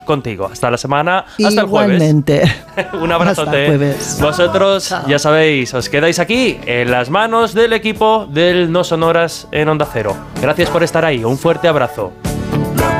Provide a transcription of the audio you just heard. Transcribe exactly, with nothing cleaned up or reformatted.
contigo. Hasta la semana, hasta Igualmente. el jueves. Un abrazote. Hasta el jueves. Vosotros, Chao. ya sabéis, os quedáis aquí en las manos del equipo del No Sonoras en Onda Cero. Gracias por estar ahí. Un fuerte abrazo.